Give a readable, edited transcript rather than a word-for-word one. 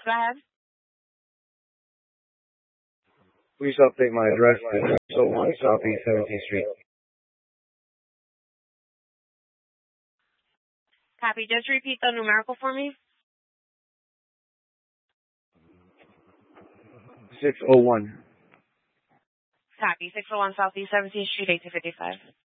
Go ahead. Please update my address to 601 Southeast 17th Street. Copy. Just repeat the numerical for me. 601. Copy. 601 Southeast 17th Street, 1855.